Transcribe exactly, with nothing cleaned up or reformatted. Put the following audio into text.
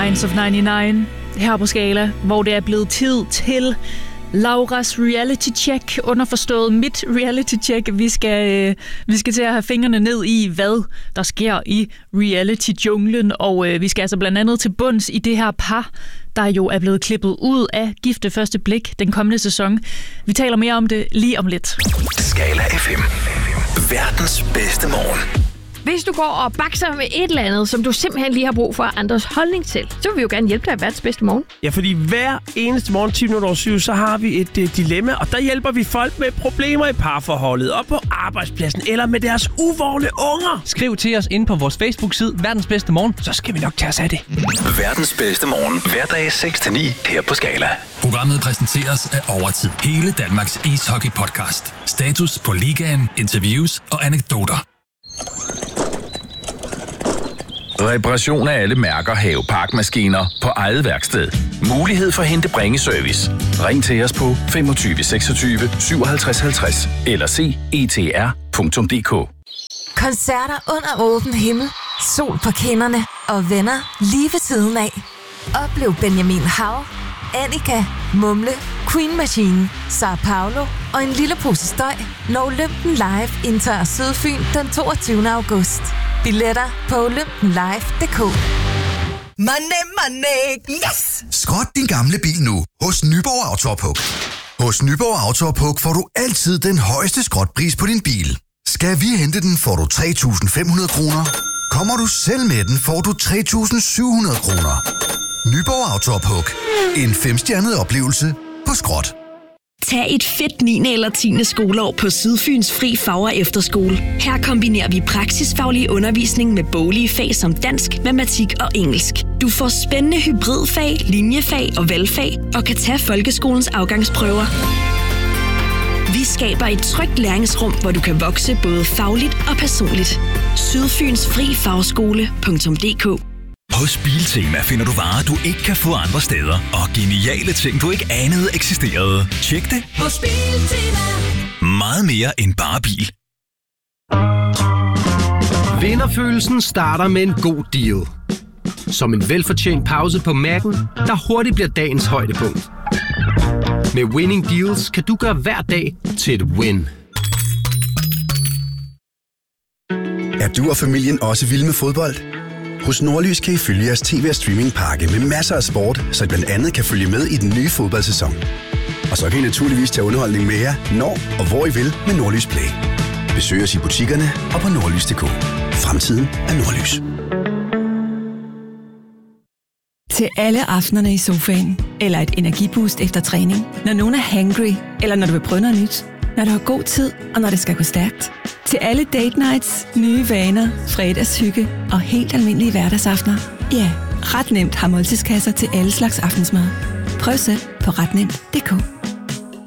Minds of nioghalvfems her på Skala, hvor det er blevet tid til Lauras reality check, underforstået mit reality check. Vi skal, øh, vi skal til at have fingrene ned i, hvad der sker i reality-junglen, og øh, vi skal altså blandt andet til bunds i det her par, der jo er blevet klippet ud af Gift ved første blik den kommende sæson. Vi taler mere om det lige om lidt. Skala F M. Verdens bedste morgen. Hvis du går og bakser med et eller andet, som du simpelthen lige har brug for andres holdning til, så vil vi jo gerne hjælpe dig i verdens bedste morgen. Ja, fordi hver eneste morgen, ti minutter over syv, så har vi et uh, dilemma, og der hjælper vi folk med problemer i parforholdet, og på arbejdspladsen, eller med deres uvågne unger. Skriv til os inde på vores Facebook-side, Verdens Bedste Morgen, så skal vi nok tage os af det. Verdens bedste morgen, hverdag seks til ni her på Skala. Programmet præsenteres af Overtid. Hele Danmarks ishockey-podcast. Status på ligaen, interviews og anekdoter. Reparation af alle mærker haveparkmaskiner på eget værksted. Mulighed for hente bringeservice. Ring til os på femogtyve seksogtyve syvoghalvtreds halvtreds eller se e t r punktum d k. Koncerter under åben himmel, sol på kinderne og venner lige ved siden af. Oplev Benjamin Hav, Annika, Mumle, Queen Machine, Sao Paulo og en lille pose støj, når Olympen Live indtager Sydfyn den toogtyvende august. Billetter på olympen live punktum d k. Money, money, yes! Skrot din gamle bil nu hos Nyborg Autopuk. Hos Nyborg Autopuk får du altid den højeste skrotpris på din bil. Skal vi hente den, får du tre tusind fem hundrede kroner. Kommer du selv med den, får du tre tusind syv hundrede kroner. Nyborg Autopuk. En femstjernet oplevelse på skrot. Tag et fedt niende eller tiende skoleår på Sydfyns Fri Fag- og Efterskole. Her kombinerer vi praksisfaglig undervisning med boglige fag som dansk, matematik og engelsk. Du får spændende hybridfag, linjefag og valgfag og kan tage folkeskolens afgangsprøver. Vi skaber et trygt læringsrum, hvor du kan vokse både fagligt og personligt. Sydfyns Fri Fagskole punktum d k. Hos Biltema finder du varer, du ikke kan få andre steder, og geniale ting, du ikke anede eksisterede. Tjek det hos Biltema. Meget mere end bare bil. Vinderfølelsen starter med en god deal. Som en velfortjent pause på Mac'en, der hurtigt bliver dagens højdepunkt. Med Winning Deals kan du gøre hver dag til et win. Er du og familien også vilde med fodbold? Hos Nordlys kan I følge jeres tv- og streamingpakke med masser af sport, så I blandt andet kan følge med i den nye fodboldsæson. Og så kan I naturligvis tage underholdning med jer, når og hvor I vil med Nordlys Play. Besøg os i butikkerne og på nordlys punktum d k. Fremtiden er Nordlys. Til alle aftenerne i sofaen, eller et energiboost efter træning, når nogen er hangry, eller når du vil prøve noget nyt, når du har god tid, og når det skal gå stærkt. Til alle date nights, nye vaner, fredagshygge og helt almindelige hverdagsaftener. Ja, Ret Nemt har måltidskasser til alle slags aftensmad. Prøv selv på ret nemt punktum d k.